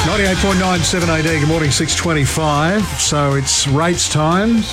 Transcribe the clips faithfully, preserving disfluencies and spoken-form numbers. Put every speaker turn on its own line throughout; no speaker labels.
ninety-eight point nine seven A D, good morning, six twenty-five. So it's rates times.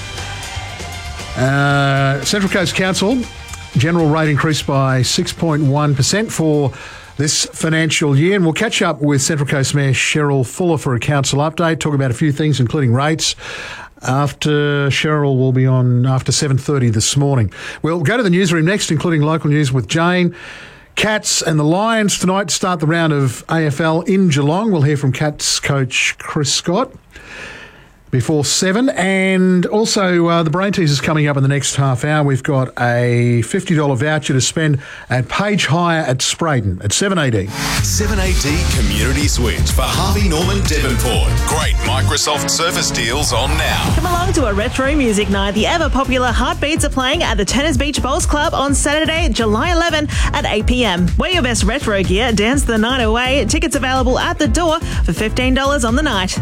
Uh, Central Coast Council, general rate increased by six point one percent for this financial year. And we'll catch up with Central Coast Mayor Cheryl Fuller for a council update, talk about a few things, including rates. After Cheryl will be on after seven thirty this morning. We'll go to the newsroom next, including local news with Jane. Cats and the Lions tonight start the round of A F L in Geelong. We'll hear from Cats coach Chris Scott before seven. And also uh, the Brain Teaser's coming up in the next half hour. We've got a fifty dollars voucher to spend at Page Hire at Spraydon at seven A D.
seven A D Community Switch for Harvey Norman Devonport. Great Microsoft Surface deals on now.
Come along to a retro music night. The ever-popular Heartbeats are playing at the Tennis Beach Bowls Club on Saturday, July eleventh at eight p.m. Wear your best retro gear, dance the night away. Tickets available at the door for fifteen dollars on the night.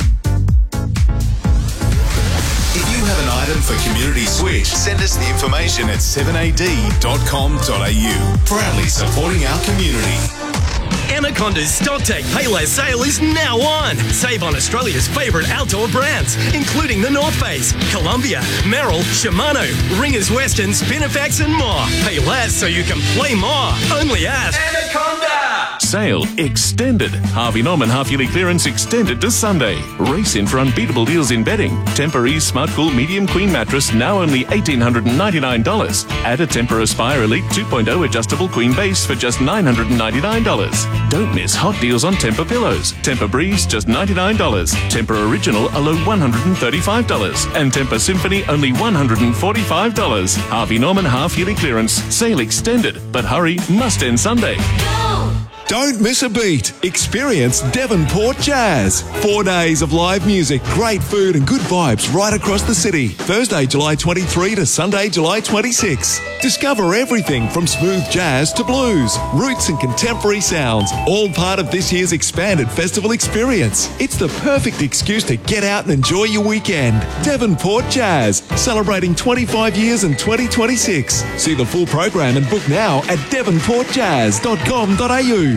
If you have an item for Community Switch, send us the information at seven a d dot com dot a u. Proudly supporting our community.
Anaconda's StockTech Payless sale is now on. Save on Australia's favourite outdoor brands, including the North Face, Columbia, Merrell, Shimano, Ringers Western, Spinifex and more. Pay less so you can play more. Only at Anaconda.
Sale extended. Harvey Norman half-yearly clearance extended to Sunday. Race in for unbeatable deals in bedding. Tempur Smart Cool Medium Queen Mattress now only one thousand eight hundred ninety-nine dollars. Add a Tempur Aspire Elite two point oh adjustable queen base for just nine hundred ninety-nine dollars. Don't miss hot deals on Tempur pillows. Tempur Breeze just ninety-nine dollars. Tempur Original a low one hundred thirty-five dollars. And Tempur Symphony only one hundred forty-five dollars. Harvey Norman half-yearly clearance. Sale extended. But hurry, must end Sunday.
Don't miss a beat. Experience Devonport Jazz. Four days of live music, great food and good vibes right across the city. Thursday, July twenty-third to Sunday, July twenty-sixth. Discover everything from smooth jazz to blues, roots and contemporary sounds, all part of this year's expanded festival experience. It's the perfect excuse to get out and enjoy your weekend. Devonport Jazz, celebrating twenty-five years in twenty twenty-six. See the full program and book now at devonport jazz dot com dot a u.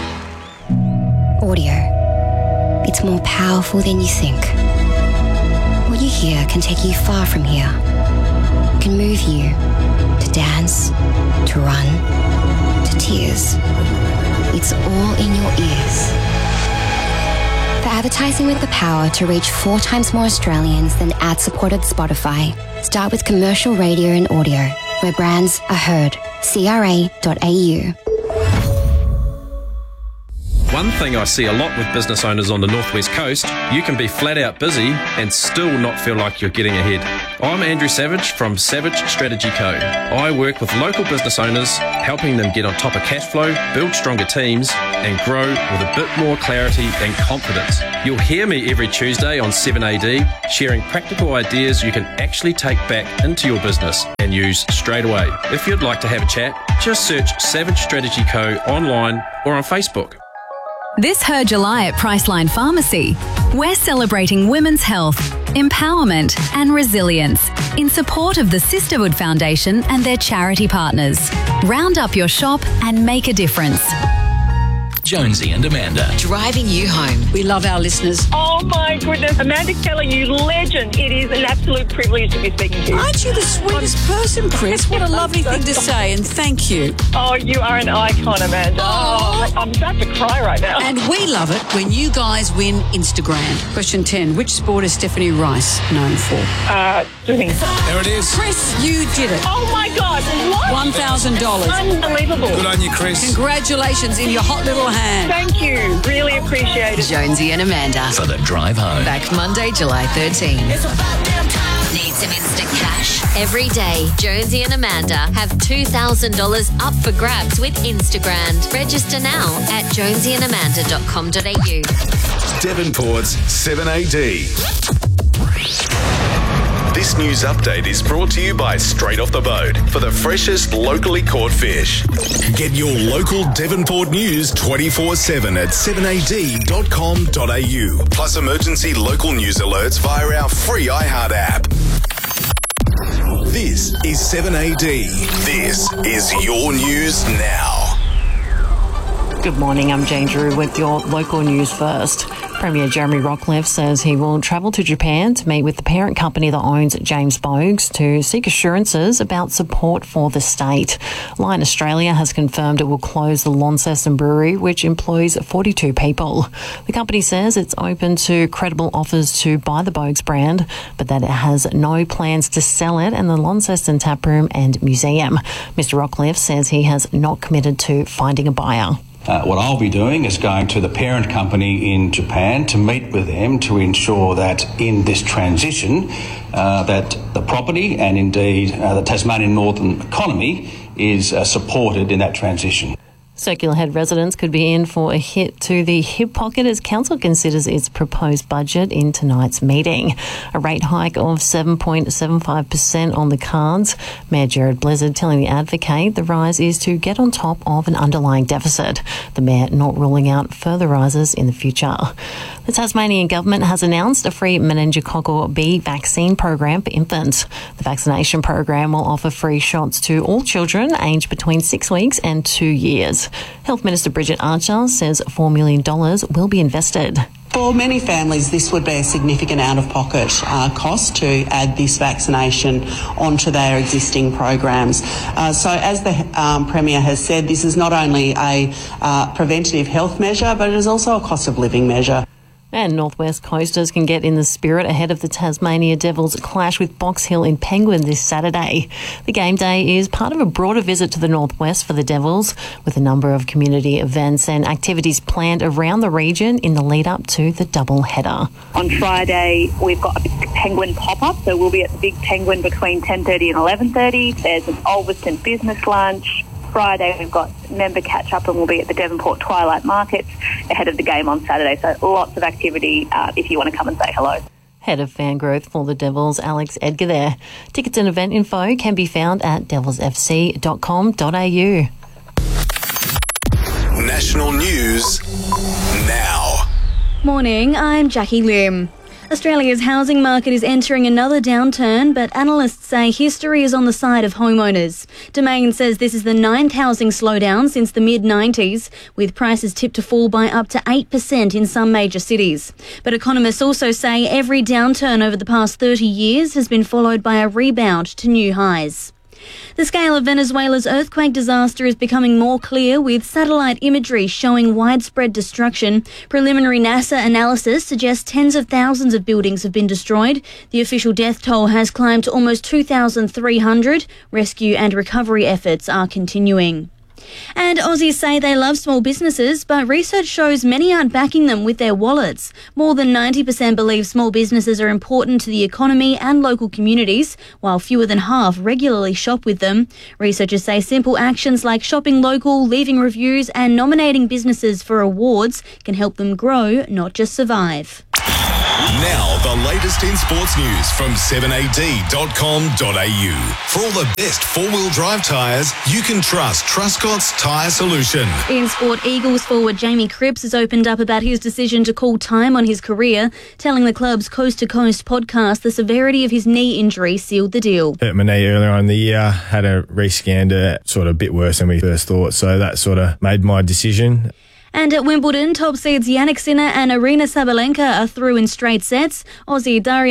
Audio. It's more powerful than you think. What you hear can take you far from here. It can move you to dance, to run, to tears. It's all in your ears. For advertising with the power to reach four times more Australians than ad-supported Spotify, start with commercial radio and audio, where brands are heard. c r a dot a u.
One thing I see a lot with business owners on the Northwest Coast, you can be flat out busy and still not feel like you're getting ahead. I'm Andrew Savage from Savage Strategy Co. I work with local business owners, helping them get on top of cash flow, build stronger teams, and grow with a bit more clarity and confidence. You'll hear me every Tuesday on seven A D, sharing practical ideas you can actually take back into your business and use straight away. If you'd like to have a chat, just search Savage Strategy Co. online or on Facebook.
This Her July at Priceline Pharmacy. We're celebrating women's health, empowerment and resilience in support of the Sisterhood Foundation and their charity partners. Round up your shop and make a difference.
Jonesy and Amanda.
Driving you home.
We love our listeners.
Oh my goodness. Amanda Keller, you legend. It is an absolute privilege to be speaking to you.
Aren't you the sweetest person, Chris? What a lovely thing to say, and thank you.
Oh, you are an icon, Amanda. Oh, I'm about to cry right now.
And we love it when you guys win Instagram. Question ten. Which sport is Stephanie Rice known for?
Uh, swimming.
There it is.
Chris, you did it.
Oh my God. What?
one thousand dollars.
Unbelievable.
Good on you, Chris.
Congratulations in your hot little hand.
Thank you. Really appreciate it.
Jonesy and Amanda.
For the drive home.
Back Monday, July thirteenth. Need some instant cash? Every day, Jonesy and Amanda have two thousand dollars up for grabs with Instagram. Register now at jonesy and amanda dot com dot a u.
Devonport's seven A D. This news update is brought to you by Straight Off the Boat for the freshest locally caught fish. Get your local Devonport news twenty-four seven at seven a d dot com dot a u. Plus emergency local news alerts via our free iHeart app. This is seven A D. This is your news now.
Good morning, I'm Jane Drew with your local news first. Premier Jeremy Rockliff says he will travel to Japan to meet with the parent company that owns James Bogues to seek assurances about support for the state. Lion Australia has confirmed it will close the Launceston Brewery, which employs forty-two people. The company says it's open to credible offers to buy the Bogues brand, but that it has no plans to sell it in the Launceston Taproom and Museum. Mister Rockliff says he has not committed to finding a buyer.
Uh, what I'll be doing is going to the parent company in Japan to meet with them to ensure that in this transition uh, that the property and indeed uh, the Tasmanian Northern economy is uh, supported in that transition.
Circular Head residents could be in for a hit to the hip pocket as council considers its proposed budget in tonight's meeting. A rate hike of seven point seven five percent on the cards. Mayor Gerard Blizzard telling The Advocate the rise is to get on top of an underlying deficit. The Mayor not ruling out further rises in the future. The Tasmanian Government has announced a free meningococcal B vaccine program for infants. The vaccination program will offer free shots to all children aged between six weeks and two years. Health Minister Bridget Archer says four million dollars will be invested.
For many families, this would be a significant out-of-pocket uh, cost to add this vaccination onto their existing programs. Uh, so as the um, Premier has said, this is not only a uh, preventative health measure, but it is also a cost of living measure.
And Northwest Coasters can get in the spirit ahead of the Tasmania Devils clash with Box Hill in Penguin this Saturday. The game day is part of a broader visit to the Northwest for the Devils, with a number of community events and activities planned around the region in the lead up to the double header.
On Friday, we've got a big Penguin pop-up, so we'll be at the Big Penguin between ten thirty and eleven thirty. There's an Ulverston business lunch. Friday, we've got member catch-up and we'll be at the Devonport Twilight Markets ahead of the game on Saturday. So lots of activity uh, if you want to come and say hello.
Head of fan growth for the Devils, Alex Edgar there. Tickets and event info can be found at devils f c dot com dot a u.
National news now.
Morning, I'm Jackie Lim. Australia's housing market is entering another downturn, but analysts say history is on the side of homeowners. Domain says this is the ninth housing slowdown since the mid nineties, with prices tipped to fall by up to eight percent in some major cities. But economists also say every downturn over the past thirty years has been followed by a rebound to new highs. The scale of Venezuela's earthquake disaster is becoming more clear, with satellite imagery showing widespread destruction. Preliminary NASA analysis suggests tens of thousands of buildings have been destroyed. The official death toll has climbed to almost two thousand three hundred. Rescue and recovery efforts are continuing. And Aussies say they love small businesses, but research shows many aren't backing them with their wallets. More than ninety percent believe small businesses are important to the economy and local communities, while fewer than half regularly shop with them. Researchers say simple actions like shopping local, leaving reviews and nominating businesses for awards can help them grow, not just survive.
Now, the latest in sports news from seven a d dot com dot a u. For all the best four-wheel drive tyres, you can trust Truscott's Tyre Solution.
In sport, Eagles forward Jamie Cripps has opened up about his decision to call time on his career, telling the club's Coast to Coast podcast the severity of his knee injury sealed the deal.
Hurt my knee earlier on in the year, had a rescanned it, sort of a bit worse than we first thought, so that sort of made my decision.
And at Wimbledon, top seeds Jannik Sinner and Arina Sabalenka are through in straight sets. Aussie Daria